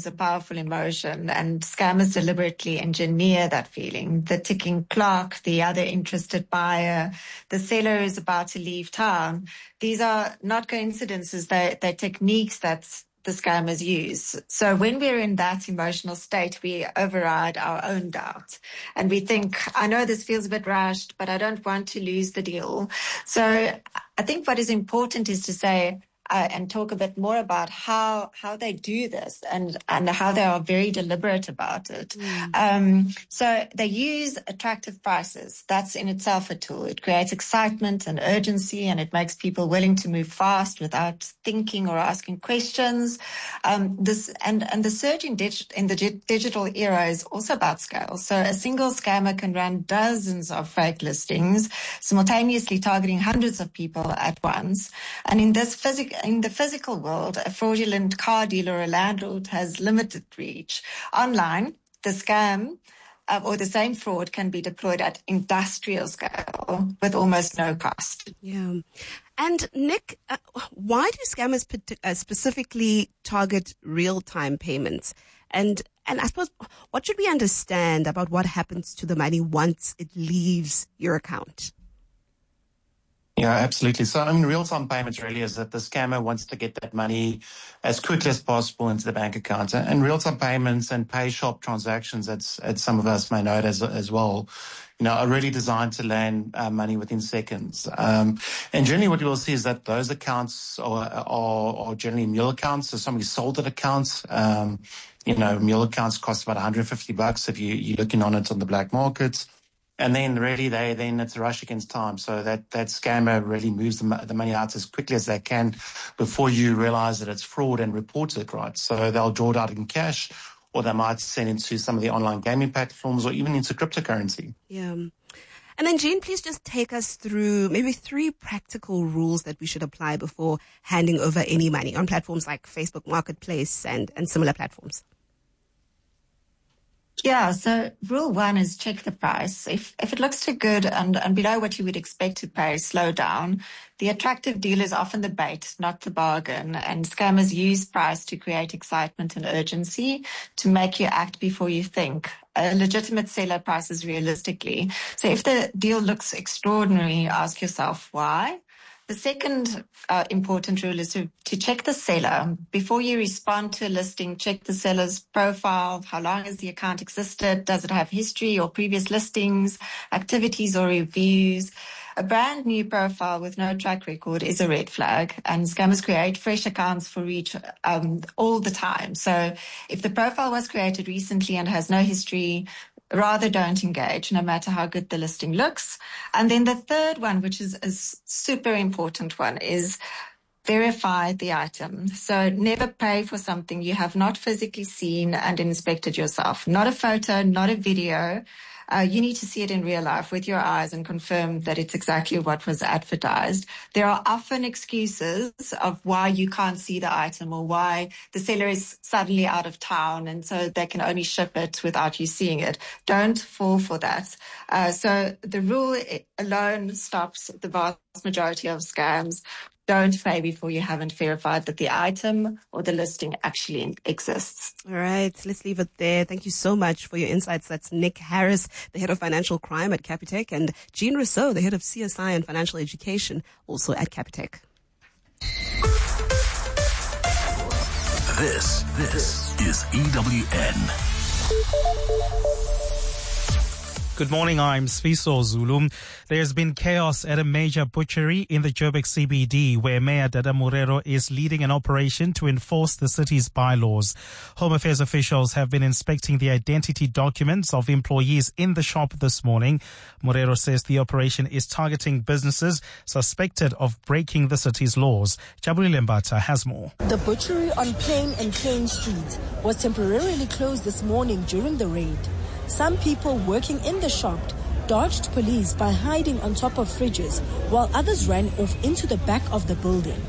a powerful emotion, and scammers deliberately engineer that feeling. The ticking clock, the other interested buyer, the seller is about to leave town. These are not coincidences. They're techniques that the scammers use. So when we're in that emotional state, we override our own doubt. And we think, I know this feels a bit rushed, but I don't want to lose the deal. So I think what is important is to say, and talk a bit more about how they do this and how they are very deliberate about it. So they use attractive prices. That's in itself a tool. It creates excitement and urgency, and it makes people willing to move fast without thinking or asking questions. The surge in the digital era is also about scale. So a single scammer can run dozens of fake listings, simultaneously targeting hundreds of people at once. And in the physical world, a fraudulent car dealer or a landlord has limited reach. Online, the scam or the same fraud can be deployed at industrial scale with almost no cost. Yeah. And Nick, why do scammers specifically target real-time payments? And I suppose, what should we understand about what happens to the money once it leaves your account? Yeah, absolutely. So, real-time payments really is that the scammer wants to get that money as quickly as possible into the bank account. And real-time payments and pay shop transactions, as some of us may know it as well, are really designed to land money within seconds. And generally what you will see is that those accounts are generally mule accounts. So somebody sold an account. Mule accounts cost about $150 if you're looking on it on the black market. And then really it's a rush against time. So that scammer really moves the money out as quickly as they can before you realize that it's fraud and report it, right? So they'll draw it out in cash, or they might send into some of the online gaming platforms or even into cryptocurrency. Yeah. And then Jean, please just take us through maybe 3 practical rules that we should apply before handing over any money on platforms like Facebook Marketplace and similar platforms. Yeah, so rule 1 is check the price. If it looks too good and below what you would expect to pay, slow down. The attractive deal is often the bait, not the bargain, and scammers use price to create excitement and urgency to make you act before you think. A legitimate seller prices realistically. So if the deal looks extraordinary, ask yourself why. The second important rule is to check the seller. Before you respond to a listing, check the seller's profile. How long has the account existed? Does it have history or previous listings, activities or reviews? A brand new profile with no track record is a red flag, and scammers create fresh accounts for reach all the time. So if the profile was created recently and has no history, rather don't engage, no matter how good the listing looks. And then the third one, which is a super important one, is verify the item. So never pay for something you have not physically seen and inspected yourself. Not a photo, not a video. You need to see it in real life with your eyes and confirm that it's exactly what was advertised. There are often excuses of why you can't see the item or why the seller is suddenly out of town and so they can only ship it without you seeing it. Don't fall for that. So the rule alone stops the vast majority of scams. Don't pay before you haven't verified that the item or the listing actually exists. All right, let's leave it there. Thank you so much for your insights. That's Nick Harris, the head of financial crime at Capitec, and Jean Rousseau, the head of CSI and financial education, also at Capitec. This is EWN. Good morning, I'm Sfiso Zulu. There's been chaos at a major butchery in the Joburg CBD where Mayor Dada Morero is leading an operation to enforce the city's bylaws. Home Affairs officials have been inspecting the identity documents of employees in the shop this morning. Morero says the operation is targeting businesses suspected of breaking the city's laws. Jabuli Lembata has more. The butchery on Plain and Kane Street was temporarily closed this morning during the raid. Some people working in the shop dodged police by hiding on top of fridges, while others ran off into the back of the building.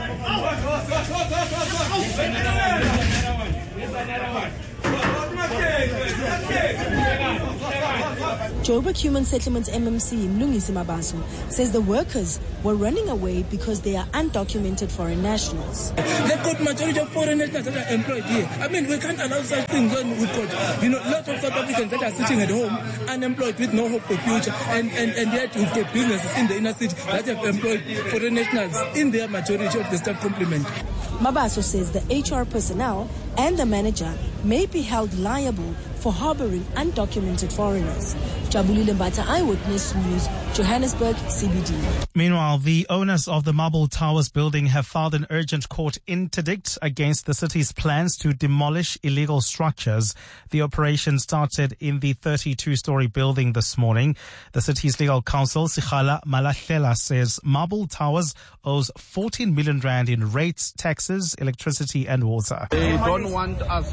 Joburg Human Settlements MMC Mlungisi Mabaso says the workers were running away because they are undocumented foreign nationals. They've got majority of foreign nationals that are employed here. I mean, we can't allow such things when we've got, lots of South Africans that are sitting at home, unemployed with no hope for future, and yet we've got businesses in the inner city that have employed foreign nationals in their majority of the staff complement. Mabaso says the HR personnel and the manager may be held liable for harboring undocumented foreigners. Jabulile Mbata, Eyewitness News, Johannesburg, CBD. Meanwhile, the owners of the Marble Towers building have filed an urgent court interdict against the city's plans to demolish illegal structures. The operation started in the 32-story building this morning. The city's legal counsel, Sikhala Malahlela, says Marble Towers owes 14 million rand in rates, taxes, electricity and water. They don't want us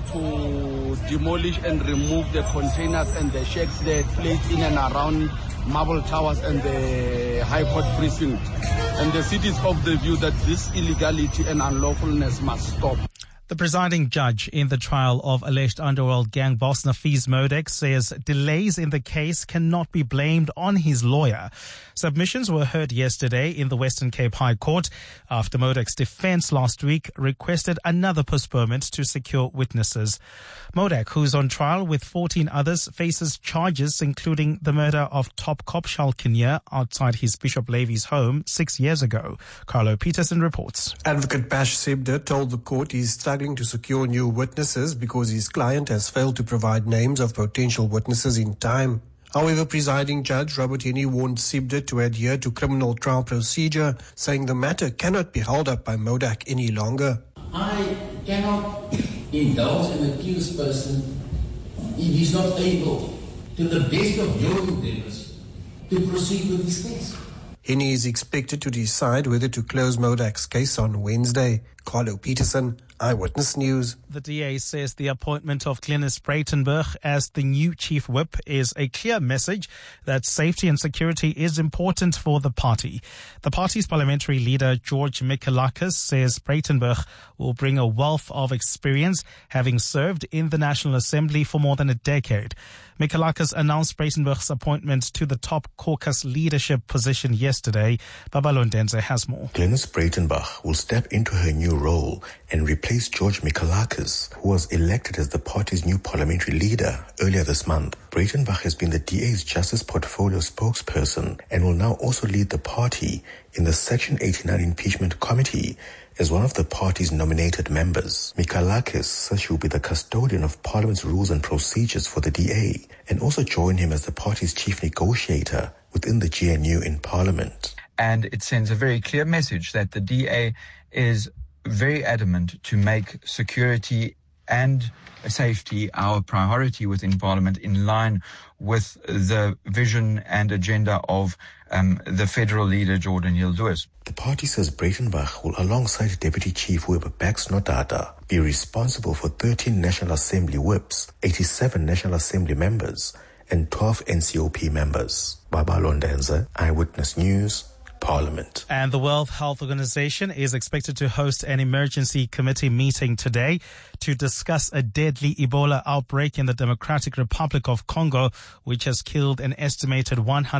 to demolish and remove the containers and the shacks they placed in and around Marble Towers and the High Court precinct. And the city is of the view that this illegality and unlawfulness must stop. The presiding judge in the trial of alleged underworld gang boss Nafeez Modek says delays in the case cannot be blamed on his lawyer. Submissions were heard yesterday in the Western Cape High Court after Modek's defense last week requested another postponement to secure witnesses. Modek, who's on trial with 14 others, faces charges including the murder of top cop Charles Kinnear outside his Bishop Levy's home 6 years ago. Carlo Peterson reports. Advocate Bash Sebda told the court he's struggling to secure new witnesses because his client has failed to provide names of potential witnesses in time. However, presiding judge Robert Henney warned Sebda to adhere to criminal trial procedure, saying the matter cannot be held up by Modek any longer. I cannot indulge an accused person if he's not able, to the best of your endeavors, to proceed with his case. Henney is expected to decide whether to close Modek's case on Wednesday. Carlo Peterson, Eyewitness News. The DA says the appointment of Glenys Breitenberg as the new chief whip is a clear message that safety and security is important for the party. The party's parliamentary leader, George Mikalakis, says Breitenberg will bring a wealth of experience, having served in the National Assembly for more than a decade. Mikalakis announced Breitenberg's appointment to the top caucus leadership position yesterday. Babalondenze has more. Glenys Breitenberg will step into her new role and replace George Mikalakis, who was elected as the party's new parliamentary leader earlier this month. Breitenberg has been the DA's Justice Portfolio spokesperson and will now also lead the party in the Section 89 Impeachment Committee as one of the party's nominated members. Mikalakis says she will be the custodian of Parliament's rules and procedures for the DA and also join him as the party's chief negotiator within the GNU in Parliament. And it sends a very clear message that the DA is very adamant to make security and safety our priority within Parliament, in line with the vision and agenda of the federal leader, Jordan Hill-Lewis. The party says Breitenberg will, alongside Deputy Chief Whip Bax Nodada, be responsible for 13 National Assembly whips, 87 National Assembly members, and 12 NCOP members. Babalondenze, Eyewitness News, Parliament. And the World Health Organization is expected to host an emergency committee meeting today to discuss a deadly Ebola outbreak in the Democratic Republic of Congo, which has killed an estimated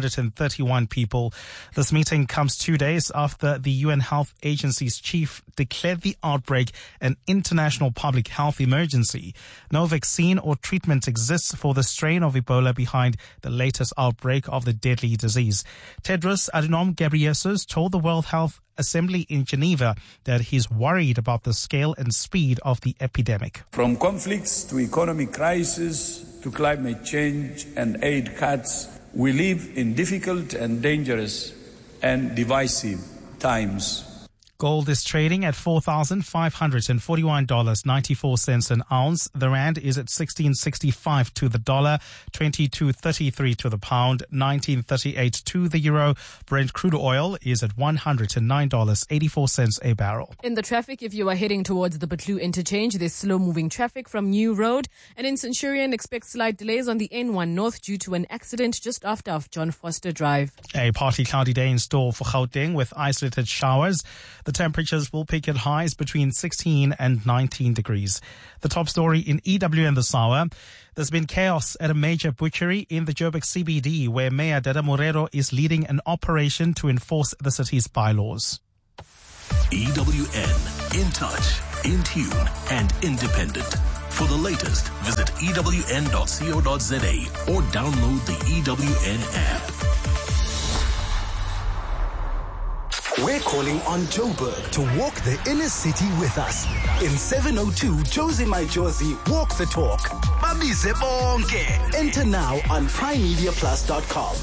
131 people. This meeting comes 2 days after the UN Health Agency's chief declared the outbreak an international public health emergency. No vaccine or treatment exists for the strain of Ebola behind the latest outbreak of the deadly disease. Tedros Adhanom Ghebreyesus told the World Health Assembly in Geneva that he's worried about the scale and speed of the epidemic. From conflicts to economic crisis to climate change and aid cuts, we live in difficult and dangerous and divisive times. Gold is trading at $4,541.94 an ounce. The rand is at 16.65 to the dollar, 22.33 to the pound, 19.38 to the euro. Brent crude oil is at $109.84 a barrel. In the traffic, if you are heading towards the Butlu interchange, there's slow-moving traffic from New Road. And in Centurion, expect slight delays on the N1 North due to an accident just after off John Foster Drive. A partly cloudy day in store for Gauteng with isolated showers. The temperatures will peak at highs between 16 and 19 degrees. The top story in EWN this hour. There's been chaos at a major butchery in the Joburg CBD where Mayor Dada Morero is leading an operation to enforce the city's bylaws. EWN, in touch, in tune, and independent. For the latest, visit ewn.co.za or download the EWN app. We're calling on Joburg to walk the inner city with us. In 702 Josie My Josie Walk the Talk. Babize bonke. Enter now on primemediaplus.com.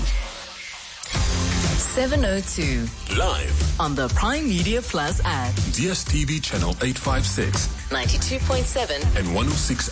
702. Live on the Prime Media Plus app. DSTV channel 856. 92.7 and 106